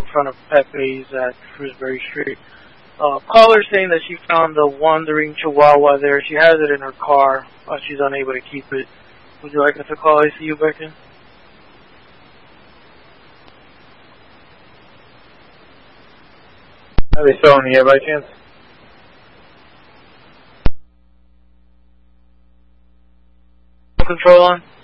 front of Pepe's at Shrewsbury Street. Caller saying that she found a wandering Chihuahua there. She has it in her car. She's unable to keep it. Would you like us to call ICU back in? Are they still in the air by chance? Control on?